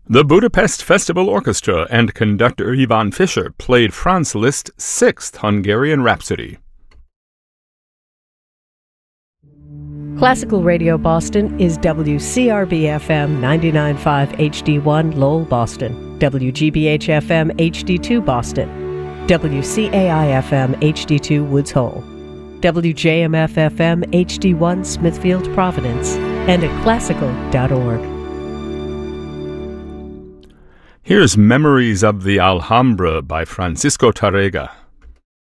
The Budapest Festival Orchestra and conductor Ivan Fischer played Franz Liszt's Sixth Hungarian Rhapsody. Classical Radio Boston is WCRB-FM 99.5 HD1 Lowell, Boston, WGBH-FM HD2 Boston, WCAI-FM HD2 Woods Hole, WJMF-FM HD1 Smithfield, Providence, and at classical.org. Here's Memories of the Alhambra by Francisco Tárrega.